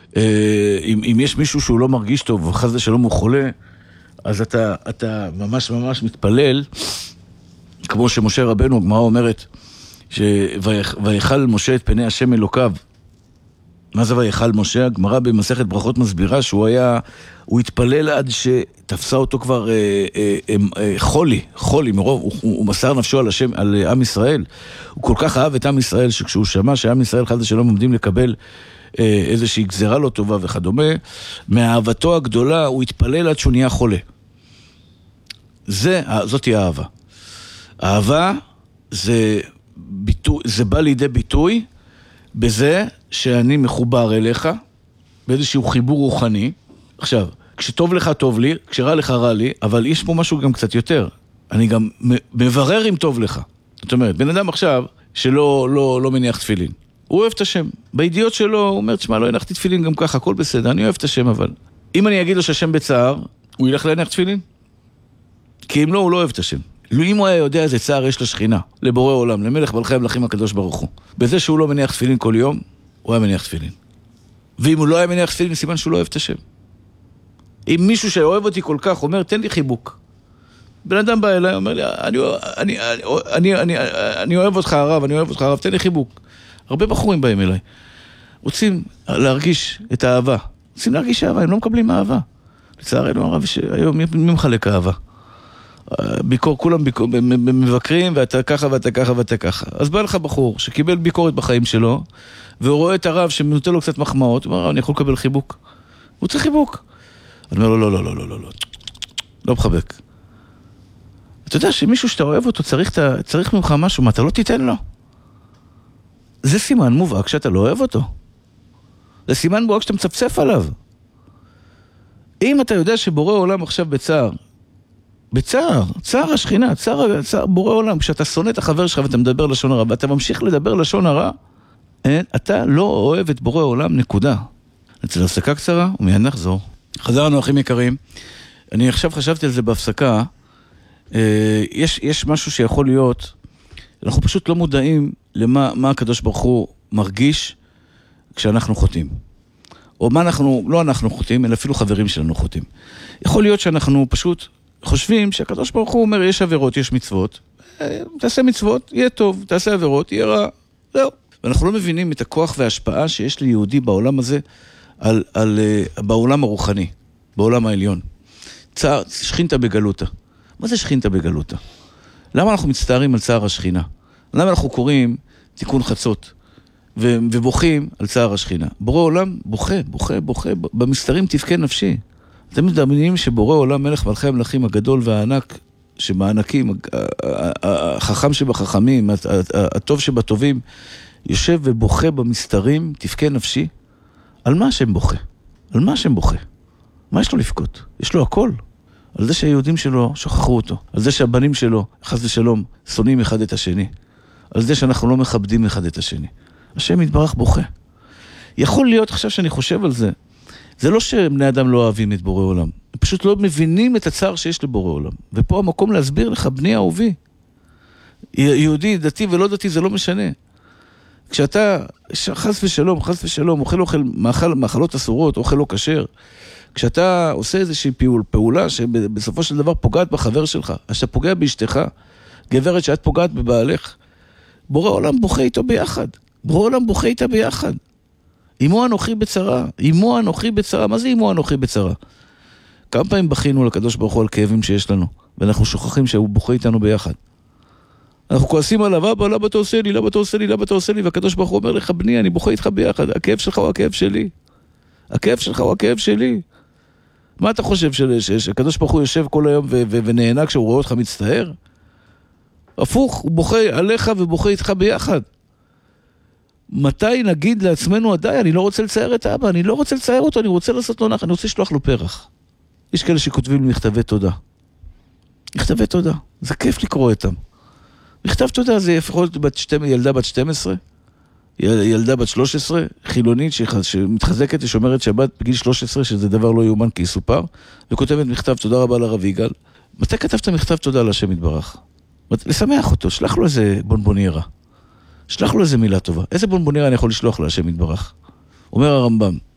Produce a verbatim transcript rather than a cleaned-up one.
אם, אם יש מישהו שהוא לא מרגיש טוב, וחס ושלום הוא חולה, אז אתה, אתה ממש ממש מתפלל, כמו שמשה רבנו, הגמרא אומרת, שויכל משה את פני השם אלוקיו. מה זה ויכל משה? הגמרא במסכת ברכות מסבירה שהוא היה, הוא התפלל עד שתפסה אותו כבר אה, אה, אה, חולי, חולי מרוב, הוא, הוא מסר נפשו על, השם, על עם ישראל. הוא כל כך אהב את עם ישראל, שכשהוא שמע שעם ישראל חד ושלום עומדים לקבל אה, איזושהי גזירה לא טובה וכדומה, מאהבתו הגדולה הוא התפלל עד שהוא נהיה חולה. זה, זאת היא האהבה. אהבה זה, ביטוי, זה בא לידי ביטוי בזה שאני מחובר אליך, באיזשהו חיבור רוחני. עכשיו, כשטוב לך טוב לי, כשרע לך רע לי, אבל יש פה משהו גם קצת יותר. אני גם מברר אם טוב לך. זאת אומרת, בן אדם עכשיו שלא לא, לא מניח תפילין, הוא אוהב את השם. בידיעות שלו הוא אומר, תשמע, לא הנחתי תפילין גם ככה, הכל בסדר, אני אוהב את השם, אבל אם אני אגיד לו שהשם בצער, הוא ילך להניח תפילין? כי אם לא, הוא לא אוהב את השם. אם הוא היה יודע איזה צער יש לשכינה, לבורא עולם, למלך מלכי המלכים הקדוש ברוך הוא, בזה שהוא לא מניח תפילין כל יום, הוא היה מניח תפילין. ואם הוא לא היה מניח תפילין, סימן שהוא לא אוהב את השם. אם מישהו שאוהב אותי כל כך אומר, תן לי חיבוק. בן אדם בא אליי, אומר לי, אני, אני, אני, אני, אני אוהב אותך הרב, אני אוהב אותך הרב, תן לי חיבוק. הרבה בחורים באים אליי. רוצים להרגיש את האהבה. רוצים להרגיש אהבה, הם לא מקבלים אהבה. לצערנו הרב, שהיום מי מחלק אהבה? ביקור, כולם ביקור, מבקרים, ואתה ככה ואתה ככה ואתה ככה. אז בא לך בחור שקיבל ביקורת בחיים שלו, והוא רואה את הרב שנותן לו קצת מחמאות, הוא אומר, אני יכול לקבל חיבוק. הוא צריך חיבוק. אני אומר לו, לא, לא, לא, לא, לא, לא, לא מחבק. אתה יודע שמישהו שאתה אוהב אותו, צריך, צריך ממך משהו, מה אתה לא תיתן לו? זה סימן מובהק שאתה לא אוהב אותו. זה סימן מובהק שאתה מצפצף עליו. אם אתה יודע שבורא עולם עכשיו בצער, בצער, צער השכינה, צער, צער בורא עולם, כשאתה שונא את החבר שלך ואתה מדבר לשון הרע, ואתה ממשיך לדבר לשון הרע, אין, אתה לא אוהב את בורא עולם, נקודה. אצל הפסקה קצרה, ומיד נחזור. חזרנו, אחים יקרים. אני עכשיו חשבתי על זה בהפסקה. אה, יש, יש משהו שיכול להיות, אנחנו פשוט לא מודעים למה מה הקדוש ברוך הוא מרגיש כשאנחנו חוטאים. או מה אנחנו, לא אנחנו חוטאים, אלא אפילו חברים שלנו חוטאים. יכול להיות שאנחנו פשוט חושבים שהקדוש ברוך הוא אומר, יש עבירות, יש מצוות, תעשה מצוות, יהיה טוב, תעשה עבירות, יהיה רע, זהו. ואנחנו לא מבינים את הכוח וההשפעה שיש ליהודי בעולם הזה, על, על, בעולם הרוחני, בעולם העליון. צער, שכינתה בגלותה. מה זה שכינתה בגלותה? למה אנחנו מצטערים על צער השכינה? למה אנחנו קוראים תיקון חצות, ו, ובוכים על צער השכינה? בורא עולם בוכה, בוכה, בוכה, במסתרים תבכה נפשי. אתם מדמיינים שבורא עולם מלך מלכי המלכים הגדול והענק שבענקים, החכם שבחכמים, הטוב שבטובים, יושב ובוכה במסתרים, תבכה נפשי. על מה השם בוכה? על מה השם בוכה? מה יש לו לבכות? יש לו הכל. על זה שהיהודים שלו שכחו אותו. על זה שהבנים שלו, חס ושלום, שונאים אחד את השני. על זה שאנחנו לא מכבדים אחד את השני. השם יתברך בוכה. יכול להיות עכשיו שאני חושב על זה, זה לא שבני אדם לא אוהבים את בורא עולם. הם פשוט לא מבינים את הצער שיש לבורא עולם. ופה המקום להסביר לך, בני אהובי. יהודי, דתי ולא דתי, זה לא משנה. כשאתה, חס ושלום, חס ושלום, אוכל אוכל, מאכל, מאכלות אסורות, אוכל לא כשר, כשאתה עושה איזושהי פעול, פעולה שבסופו של דבר פוגעת בחבר שלך, אז שאתה פוגע באשתך, גברת שאת פוגעת בבעלך, בורא עולם בוכה איתו ביחד. בורא עולם בוכה איתה ביחד. אמו אנוכי בצרה, אמו אנוכי בצרה, מה זה אמו אנוכי בצרה? כמה פעמים בכינו לקדוש ברוך הוא על כאבים שיש לנו, ואנחנו שוכחים שהוא בוכה איתנו ביחד. אנחנו כועסים עליו, אבא, למה אתה עושה לי, למה אתה עושה לי, למה אתה עושה לי, והקדוש ברוך הוא אומר לך, בני, אני בוכה איתך ביחד, הכאב שלך הוא הכאב שלי. הכאב שלך הוא הכאב שלי. מה אתה חושב, שהקדוש ברוך הוא יושב כל היום ו- ו- ונהנה כשהוא רואה אותך מצטער? הפוך, הוא בוכה עליך ובוכה איתך ביחד. מתי נגיד לעצמנו, עדיין, אני לא רוצה לצייר את האבא, אני לא רוצה לצייר אותו, אני רוצה לעשות לו נח, אני רוצה לשלוח לו פרח. יש כאלה שכותבים מכתבי תודה. מכתבי תודה, זה כיף לקרוא איתם. מכתב תודה זה יכול להיות בת שתי, ילדה בת שתים עשרה, ילדה בת שלוש עשרה, חילונית שמתחזקת ושומרת שבת בגיל שלוש עשרה, שזה דבר לא יאומן כי יסופר, וכותבת מכתב תודה רבה לרב יגאל. מתי כתבת מכתב תודה להשם יתברך? לשמח אותו, שלח לו איזה בונבוניירה. שלח לו איזה מילה טובה. איזה בונבוניירה אני יכול לשלוח להשם יתברך? אומר הרמב"ם,